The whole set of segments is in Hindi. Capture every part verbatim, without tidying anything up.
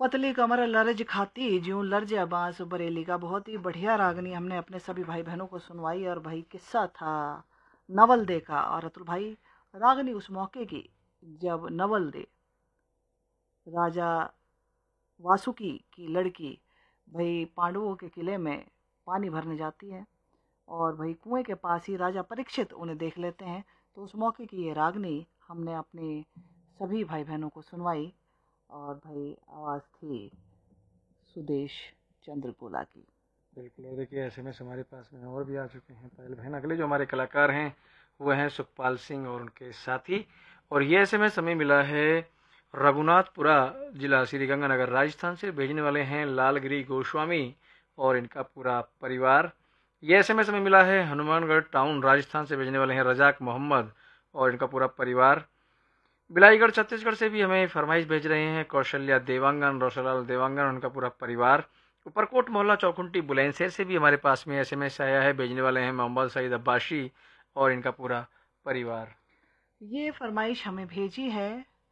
पतली कमर लरज खाती ज्यों लर्ज बांस बरेली का बहुत ही बढ़िया रागनी हमने अपने सभी भाई बहनों को सुनवाई। और भाई किस्सा था नवल दे का। और अतुल भाई रागनी उस मौके की जब नवल दे राजा वासुकी की लड़की भाई पांडवों के किले में पानी भरने जाती है और भाई कुएं के पास ही राजा परीक्षित उन्हें देख लेते हैं। तो उस मौके की ये रागनी हमने अपने सभी भाई बहनों को सुनवाई। और भाई आवाज़ थी सुदेश चंद्रपोला की। बिल्कुल। और देखिए एस एम एस हमारे पास में और भी आ चुके हैं पायल बहन। अगले जो हमारे कलाकार हैं वो हैं सुखपाल सिंह और उनके साथी। और ये एस एम एस हमें मिला है रघुनाथपुरा जिला श्री गंगानगर राजस्थान से। भेजने वाले हैं लालगिरी गोस्वामी और इनका पूरा परिवार। ये एस एम एस हमें मिला है हनुमानगढ़ टाउन राजस्थान से। भेजने वाले हैं रजाक मोहम्मद और इनका पूरा परिवार। बिलाईगढ़ छत्तीसगढ़ से भी हमें फरमाइश भेज रहे हैं कौशल्या देवांगन, रोशनलाल देवांगन, उनका पूरा परिवार। ऊपरकोट मोहल्ला चौकुंटी बुलंदशहर से भी हमारे पास में एसएमएस आया है। भेजने वाले हैं मोहम्मद सईद अब्बासी और इनका पूरा परिवार। ये फरमाइश हमें भेजी है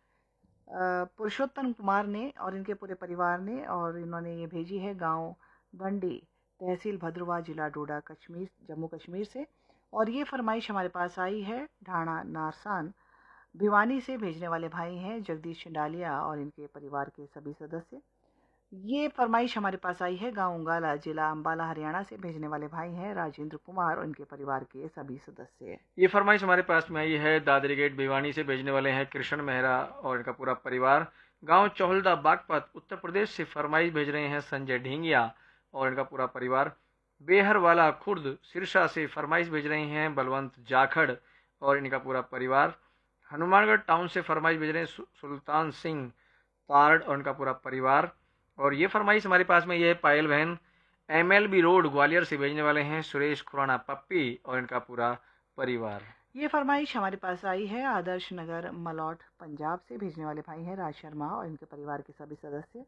पुरुषोत्तम कुमार ने और इनके पूरे परिवार ने। और इन्होंने ये भेजी है गांव गंडी, तहसील भद्रवाह, जिला डोडा, कश्मीर, जम्मू कश्मीर से। और ये फरमाइश हमारे पास आई है ढाणा नारसान भिवानी से। भेजने वाले भाई हैं जगदीश चिंडालिया और इनके परिवार के सभी सदस्य। ये फरमाइश हमारे पास आई है गांव उंगाला, जिला अंबाला, हरियाणा से। भेजने वाले भाई हैं राजेंद्र कुमार और इनके परिवार के सभी सदस्य। ये फरमाइश हमारे पास में आई है दादरी गेट भिवानी से। भेजने वाले हैं कृष्ण मेहरा और इनका पूरा परिवार। गांव चौहलदा बागपत उत्तर प्रदेश से फरमाइश भेज रहे हैं संजय ढींगिया और इनका पूरा परिवार। बेहरवाला खुर्द सिरसा से फरमाइश भेज रहे हैं बलवंत जाखड़ और इनका पूरा परिवार। हनुमानगढ़ टाउन से फरमाइश भेज रहे हैं सुल्तान सिंह तारड़ और उनका पूरा परिवार। और ये फरमाइश हमारे पास में ये है पायल बहन M L B road Gwalior से। भेजने वाले हैं सुरेश खुराना पप्पी और इनका पूरा परिवार। ये फरमाइश हमारे पास आई है आदर्श नगर मलौट पंजाब से। भेजने वाले भाई हैं राज शर्मा और इनके परिवार के सभी सदस्य।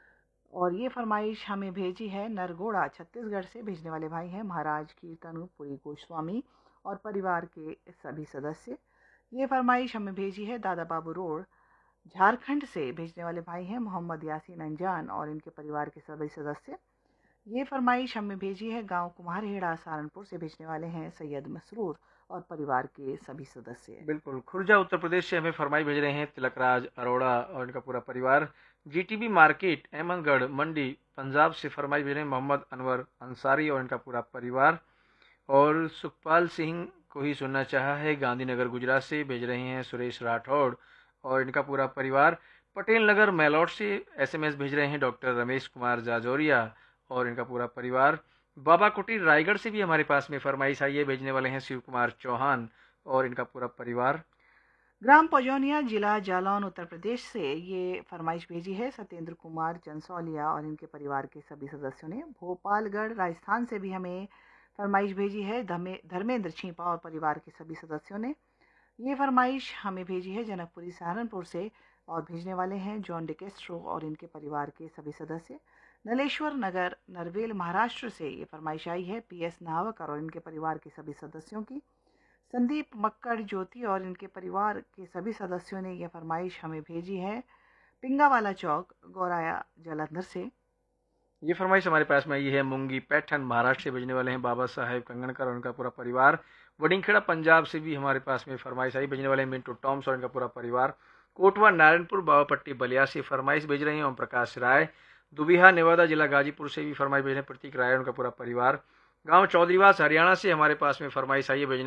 और ये फरमाइश हमें भेजी है नरगोड़ा छत्तीसगढ़ से। भेजने वाले भाई हैं महाराज कीर्तनपुरी गोस्वामी और परिवार के सभी सदस्य। ये फरमाइश हमें भेजी है दादा बाबू रोड झारखंड से। भेजने वाले भाई हैं मोहम्मद यासीन अंजान और इनके परिवार के सभी सदस्य। ये फरमाइश हमें भेजी है गांव कुम्हारहेड़ा सहारनपुर से। भेजने वाले हैं सैयद मसरूर और परिवार के सभी सदस्य। बिल्कुल। खुर्जा उत्तर प्रदेश से हमें फरमाइश भेज रहे हैं तिलकराज अरोड़ा और इनका पूरा परिवार। जीटीबी मार्केट अहमदगढ़ मंडी पंजाब से फरमाइश भेज रहे हैं मोहम्मद अनवर अंसारी और इनका पूरा परिवार। और सुखपाल सिंह को ही सुनना चाहा है गांधीनगर गुजरात से। भेज रहे हैं सुरेश राठौड़ और इनका पूरा परिवार। पटेल नगर मेलौट से एसएमएस भेज रहे हैं डॉक्टर रमेश कुमार जाजौरिया और इनका पूरा परिवार। बाबा कुटीर रायगढ़ से भी हमारे पास में फरमाइश आई है। भेजने वाले हैं शिव कुमार चौहान और इनका पूरा परिवार। ग्राम पजौनिया, जिला जालौन, उत्तर प्रदेश से ये फरमाइश भेजी है सत्येंद्र कुमार जंसौलिया और इनके परिवार के सभी सदस्यों ने। भोपालगढ़ राजस्थान से भी हमें फरमाइश भेजी है धर्मेंद्र छीपा और परिवार के सभी सदस्यों ने। ये फरमाइश हमें भेजी है जनकपुरी सहारनपुर से और भेजने वाले हैं जॉन डिकेस्ट्रो और इनके परिवार के सभी सदस्य। नलेश्वर नगर नरवेल महाराष्ट्र से ये फरमाइश आई है पी एस नावकर और इनके परिवार के सभी सदस्यों की। संदीप मक्कड़ ज्योति और इनके परिवार के सभी सदस्यों ने यह फरमाइश हमें भेजी है पिंगावाला चौक गौराया जलंधर से। ये फरमाइश हमारे पास में आई है मुंगी पैठन महाराष्ट्र से। भेजने वाले हैं बाबा साहेब कंगनकर और उनका पूरा परिवार। वडिंगखेड़ा पंजाब से भी हमारे पास में फरमाइश आई। भेजने वाले हैं मिंटू टॉम्स और इनका पूरा परिवार। कोटवा नारायणपुर बाबापट्टी बलिया से फरमाइश भेज रहे हैं ओम प्रकाश राय। दुबिहा नेवादा, जिला गाजीपुर से भी फरमाइश भेज रहे हैं प्रतीक राय और उनका पूरा परिवार। गाँव चौधरीवास हरियाणा से हमारे पास में फरमाइश आई है। भेजने